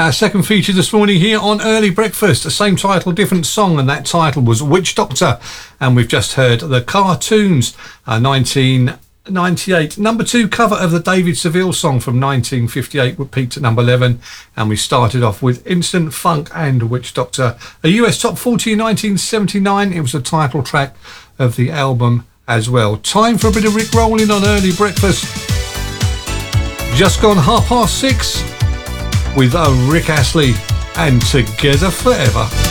Our second feature this morning here on Early Breakfast, the same title, different song, and that title was Witch Doctor. And we've just heard the Cartoons, 1998 number 2 cover of the David Seville song from 1958, which peaked at number 11. And we started off with Instant Funk and Witch Doctor, a US Top 40 in 1979. It was the title track of the album as well. Time for a bit of Rick Rolling on Early Breakfast. Just gone 6:30 with Rick Astley and Together Forever.